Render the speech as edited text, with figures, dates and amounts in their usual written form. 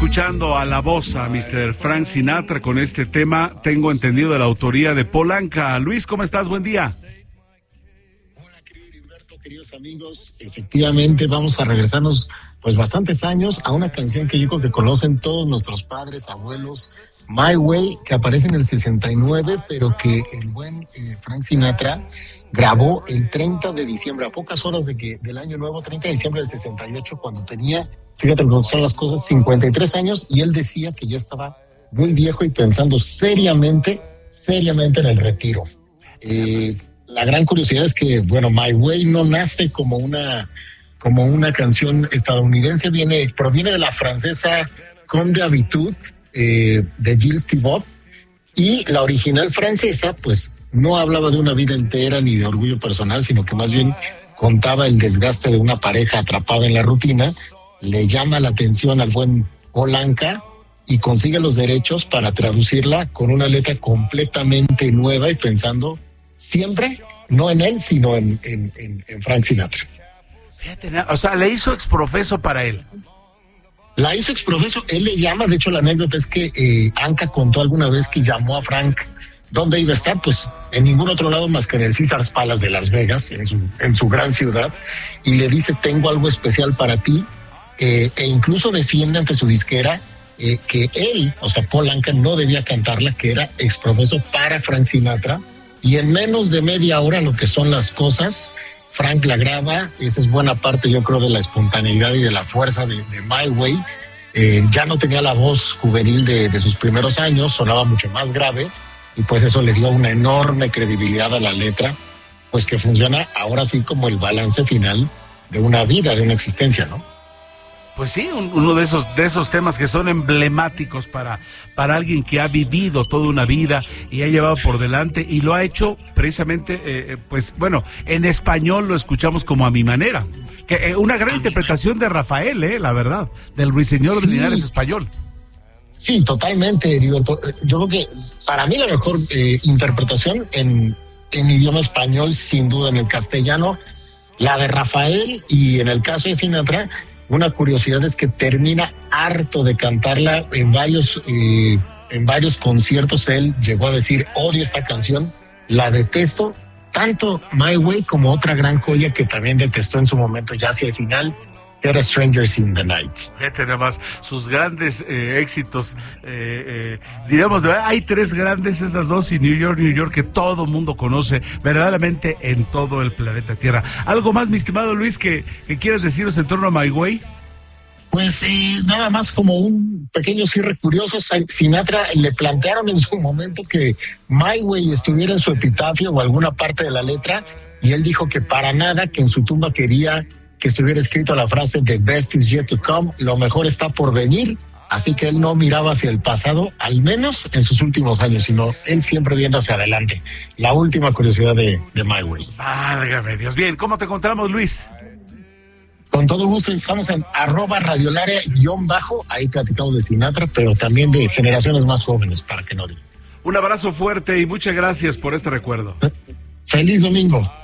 escuchando a la voz, a Mr. Frank Sinatra con este tema, tengo entendido de la autoría de Paul Anka. Luis, ¿cómo estás? Buen día. Hola, querido Heriberto, queridos amigos. Efectivamente, vamos a regresarnos pues bastantes años a una canción que yo creo que conocen todos nuestros padres, abuelos, My Way, que aparece en el 69, pero que el buen Frank Sinatra grabó el 30 de diciembre, a pocas horas del año nuevo, 30 de diciembre del 68, cuando tenía, fíjate lo que son las cosas, 53 años, y él decía que ya estaba muy viejo y pensando seriamente en el retiro. La gran curiosidad es que, bueno, My Way no nace como una canción estadounidense, proviene de la francesa Comme d'habitude, de Gilles Thibault, y la original francesa, pues, no hablaba de una vida entera ni de orgullo personal, sino que más bien contaba el desgaste de una pareja atrapada en la rutina. Le llama la atención al buen Paul Anka y consigue los derechos para traducirla con una letra completamente nueva y pensando siempre, no en él, sino en Frank Sinatra. Fíjate, o sea, le hizo exprofeso para él. La hizo exprofeso, él le llama, de hecho la anécdota es que Anka contó alguna vez que llamó a Frank. ¿Dónde iba a estar? Pues en ningún otro lado más que en el Caesars Palace de Las Vegas, en su gran ciudad, y le dice, tengo algo especial para ti, e incluso defiende ante su disquera que él, o sea, Paul Anka, no debía cantarla, que era exprofeso para Frank Sinatra, y en menos de media hora, lo que son las cosas, Frank la graba. Esa es buena parte, yo creo, de la espontaneidad y de la fuerza de My Way. Ya no tenía la voz juvenil de sus primeros años, sonaba mucho más grave, y pues eso le dio una enorme credibilidad a la letra, pues que funciona ahora sí como el balance final de una vida, de una existencia, ¿no? Pues sí, uno de esos temas que son emblemáticos para alguien que ha vivido toda una vida y ha llevado por delante y lo ha hecho precisamente, pues bueno, en español lo escuchamos como A Mi Manera, que una gran interpretación de Rafael, la verdad, del Ruiseñor de Linares español. Sí, totalmente, Heriberto. Yo creo que para mí la mejor interpretación en idioma español, sin duda en el castellano, la de Rafael, y en el caso de Sinatra, una curiosidad es que termina harto de cantarla en varios conciertos. Él llegó a decir, odio esta canción, la detesto, tanto My Way como otra gran joya que también detestó en su momento ya hacia el final, que era Strangers in the Night. Fíjate nada más, sus grandes éxitos, diríamos, hay tres grandes, esas dos, y New York, que todo mundo conoce verdaderamente en todo el planeta Tierra. ¿Algo más, mi estimado Luis, que quieras decirnos en torno a My Way? Pues nada más como un pequeño cierre curioso. Sinatra le plantearon en su momento que My Way estuviera en su epitafio o alguna parte de la letra, y él dijo que para nada, que en su tumba quería que estuviera escrito la frase "The best is yet to come", lo mejor está por venir. Así que él no miraba hacia el pasado, al menos en sus últimos años, sino él siempre viendo hacia adelante. La última curiosidad de My Way. Válgame Dios. Bien, ¿cómo te encontramos, Luis? Con todo gusto, estamos en @radiolaria_, ahí platicamos de Sinatra, pero también de generaciones más jóvenes, para que no digan. Un abrazo fuerte y muchas gracias por este recuerdo. Feliz domingo.